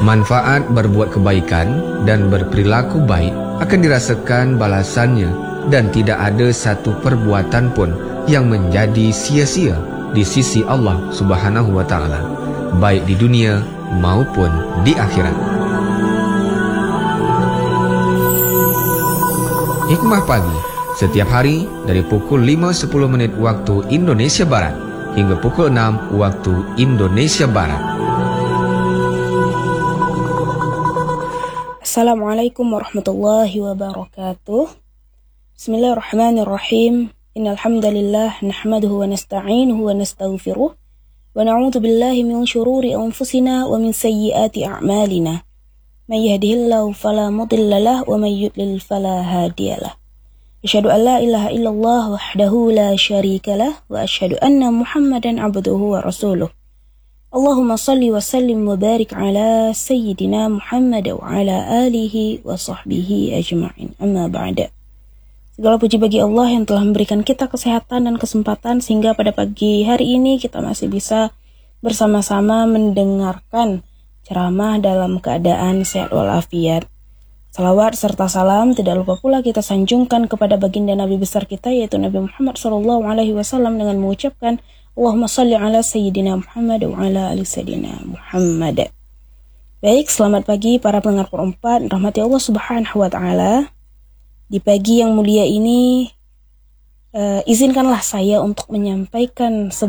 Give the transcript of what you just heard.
Manfaat berbuat kebaikan dan berperilaku baik akan dirasakan balasannya, dan tidak ada satu perbuatan pun yang menjadi sia-sia di sisi Allah Subhanahu wa Ta'ala, baik di dunia maupun di akhirat. Hikmah Pagi, setiap hari dari pukul 5.10 waktu Indonesia Barat hingga pukul 6 waktu Indonesia Barat. Assalamualaikum warahmatullahi wabarakatuh. Bismillahirrahmanirrahim. Innal hamdalillah nahmaduhu wa nasta'inuhu wa nastaghfiruh wa na'udzu billahi min shururi anfusina wa min sayyiati a'malina. May yahdihillahu fala mudilla lahu wa may yudlil fala hadiyalah. Asyhadu an la ilaha illallah wahdahu la syarika lah wa asyhadu anna Muhammadan abduhu wa rasuluh. Allahumma salli wa sallim wa barik ala sayyidina Muhammad wa ala alihi wa sahbihi ajma'in. Amma ba'da. Segala puji bagi Allah yang telah memberikan kita kesehatan dan kesempatan sehingga pada pagi hari ini kita masih bisa bersama-sama mendengarkan ceramah dalam keadaan sehat walafiat. Salawat serta salam tidak lupa pula kita sanjungkan kepada baginda Nabi besar kita, yaitu Nabi Muhammad SAW, dengan mengucapkan Allahumma salli ala Sayyidina Muhammad wa ala ali Sayyidina Muhammad. Baik, selamat pagi para pendengar Quran 4, rahmati Allah Subhanahu wa Ta'ala. Di pagi yang mulia ini, izinkanlah saya untuk menyampaikan